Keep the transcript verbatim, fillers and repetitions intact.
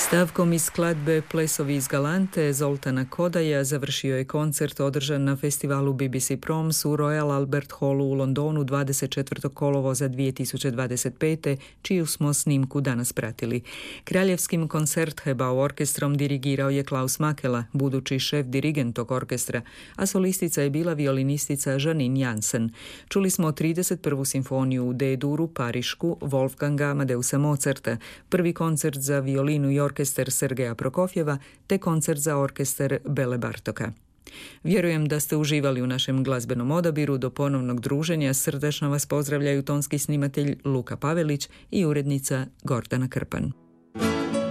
Stavkom iz skladbe Plesovi iz Galante Zoltana Kodaja završio je koncert održan na festivalu B B C Proms u Royal Albert Hallu u Londonu dvadeset četvrtog kolovoza dvije tisuće dvadeset pete, čiju smo snimku danas pratili. Kraljevskim Koncerthebau orkestrom dirigirao je Klaus Makela, budući šef dirigent tog orkestra, a solistica je bila violinistica Janine Jansen. Čuli smo trideset prvu simfoniju u D-duru Parišku Wolfganga Amadeusa Mozarta, prvi koncert za violinu i orkestar Sergeja Prokofjeva te koncert za orkestar Bele Bartoka. Vjerujem da ste uživali u našem glazbenom odabiru. Do ponovnog druženja srdačno vas pozdravljaju tonski snimatelj Luka Pavelić i urednica Gordana Krpan.